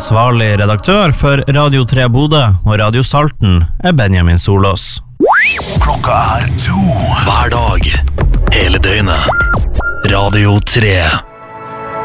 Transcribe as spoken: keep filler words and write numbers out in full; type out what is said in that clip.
Ansvarlig redaktør for Radio tre Bodø og Radio Salten er Benjamin Solås. Klokka er to. Hver dag, hele døgnet. Radio tre.